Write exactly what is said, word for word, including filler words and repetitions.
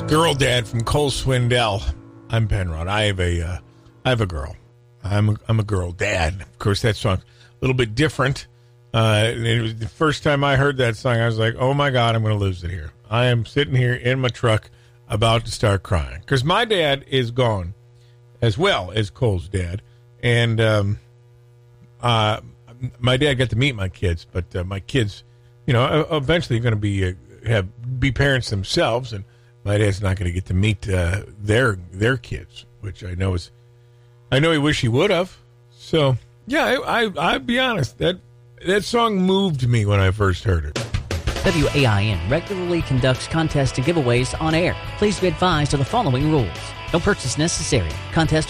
Girl Dad from Cole Swindell. I'm Penrod. I have a, uh, I have a girl. I'm a, I'm a girl dad. Of course, that song's a little bit different. Uh, and it was the first time I heard that song, I was like, oh my God, I'm going to lose it here. I am sitting here in my truck about to start crying. Because my dad is gone, as well as Cole's dad. And um, uh, my dad got to meet my kids, but uh, my kids, you know, eventually going to be uh, have be parents themselves, and my dad's not going to get to meet uh, their their kids, which I know is, I know he wish he would have. So yeah, I, I I'll be honest, that that song moved me when I first heard it. W A I N regularly conducts contests and giveaways on air. Please be advised of the following rules. No purchase necessary. Contest